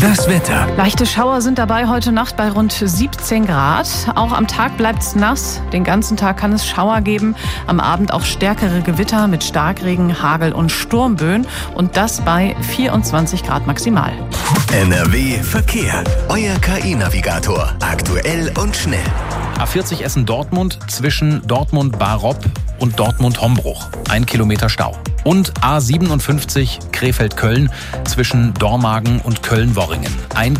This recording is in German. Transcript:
Das Wetter. Leichte Schauer sind dabei heute Nacht bei rund 17 Grad. Auch am Tag bleibt es nass. Den ganzen Tag kann es Schauer geben. Am Abend auch stärkere Gewitter mit Starkregen, Hagel und Sturmböen. Und das bei 24 Grad maximal. NRW Verkehr. Euer KI-Navigator. Aktuell und schnell. A40 Essen-Dortmund zwischen Dortmund-Baropp und Dortmund-Hombruch. 1 Kilometer Stau. Und A57 Krefeld-Köln zwischen Dormagen und Köln-Worringen.